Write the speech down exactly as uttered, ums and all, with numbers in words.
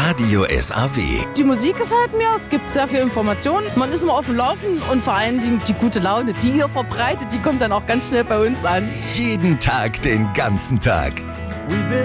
Radio S A W. Die Musik gefällt mir, es gibt sehr viel Informationen, man ist immer auf dem Laufen und vor allen Dingen die gute Laune, die ihr verbreitet, die kommt dann auch ganz schnell bei uns an. Jeden Tag, den ganzen Tag. We've been